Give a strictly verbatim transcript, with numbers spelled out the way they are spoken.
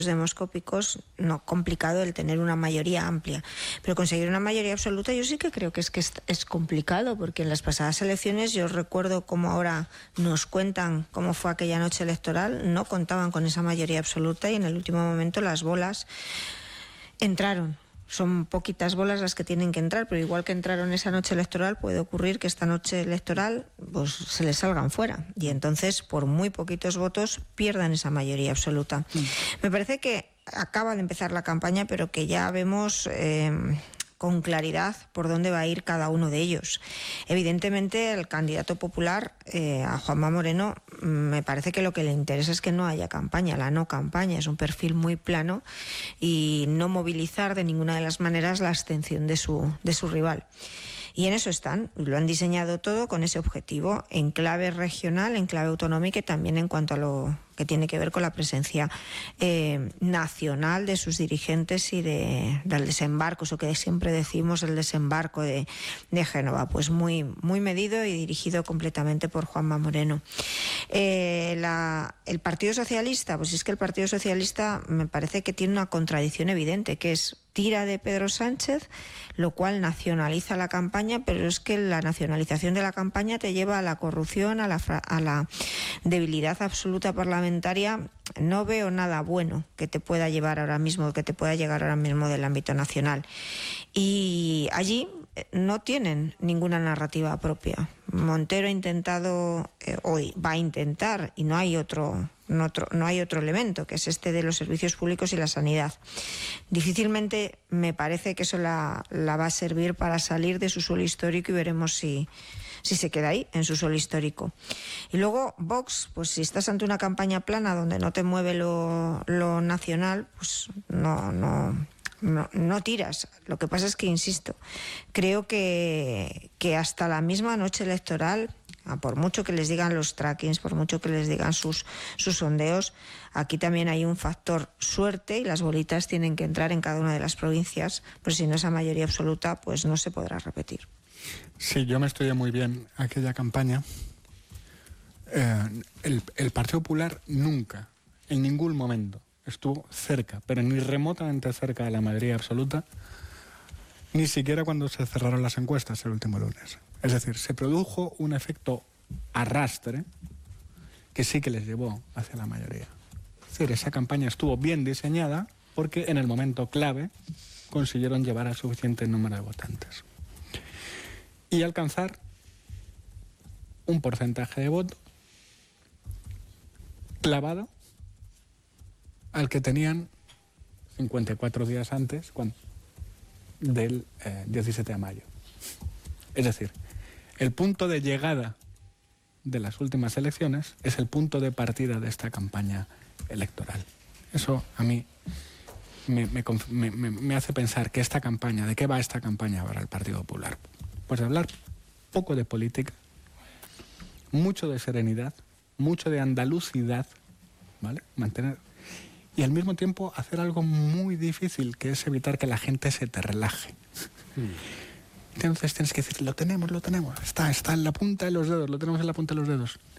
demoscópicos, no complicado el tener una mayoría amplia, pero conseguir una mayoría absoluta yo sí que creo que es que es, es complicado, porque en las pasadas elecciones yo recuerdo cómo ahora nos cuentan cómo fue aquella noche electoral, no contaban con esa mayoría absoluta y en el último momento las bolas entraron. Son poquitas bolas las que tienen que entrar, pero igual que entraron esa noche electoral, puede ocurrir que esta noche electoral pues se les salgan fuera y entonces por muy poquitos votos pierdan esa mayoría absoluta. Mm. Me parece que acaba de empezar la campaña, pero que ya vemos eh, con claridad por dónde va a ir cada uno de ellos. Evidentemente, el candidato popular, eh, a Juanma Moreno, me parece que lo que le interesa es que no haya campaña, la no campaña. Es un perfil muy plano y no movilizar de ninguna de las maneras la abstención de su, de su rival. Y en eso están, lo han diseñado todo con ese objetivo, en clave regional, en clave autonómica y también en cuanto a lo que tiene que ver con la presencia eh, nacional de sus dirigentes y de, del desembarco, eso que siempre decimos, el desembarco de, de Génova, pues muy, muy medido y dirigido completamente por Juanma Moreno. Eh, la, el Partido Socialista, pues es que el Partido Socialista me parece que tiene una contradicción evidente, que es tira de Pedro Sánchez, lo cual nacionaliza la campaña, pero es que la nacionalización de la campaña te lleva a la corrupción, a la, a la debilidad absoluta parlamentaria. No veo nada bueno que te pueda llevar ahora mismo, que te pueda llegar ahora mismo del ámbito nacional. Y allí no tienen ninguna narrativa propia. Montero ha intentado, eh, hoy va a intentar, y no hay otro, no otro, no hay otro elemento, que es este de los servicios públicos y la sanidad. Difícilmente me parece que eso la, la va a servir para salir de su suelo histórico y veremos si, si se queda ahí, en su suelo histórico. Y luego Vox, pues si estás ante una campaña plana donde no te mueve lo, lo nacional, pues no, no, no, no tiras. Lo que pasa es que, insisto, creo que, que hasta la misma noche electoral, por mucho que les digan los trackings, por mucho que les digan sus, sus sondeos, aquí también hay un factor suerte y las bolitas tienen que entrar en cada una de las provincias, pues si no esa mayoría absoluta, pues no se podrá repetir. Sí, yo me estudié muy bien aquella campaña. Eh, el, el Partido Popular nunca, en ningún momento, estuvo cerca, pero ni remotamente cerca de la mayoría absoluta, ni siquiera cuando se cerraron las encuestas el último lunes. Es decir, se produjo un efecto arrastre que sí que les llevó hacia la mayoría. Es decir, esa campaña estuvo bien diseñada porque en el momento clave consiguieron llevar a suficiente número de votantes y alcanzar un porcentaje de voto clavado al que tenían cincuenta y cuatro días antes cuando, del eh, diecisiete de mayo. Es decir, el punto de llegada de las últimas elecciones es el punto de partida de esta campaña electoral. Eso a mí me, me, me, me hace pensar que esta campaña, ¿de qué va esta campaña para el Partido Popular? Pues de hablar poco de política, mucho de serenidad, mucho de andalucidad, ¿vale? Mantener y al mismo tiempo hacer algo muy difícil, que es evitar que la gente se te relaje. Mm. Entonces tienes que decir, lo tenemos, lo tenemos, está, está en la punta de los dedos, lo tenemos en la punta de los dedos.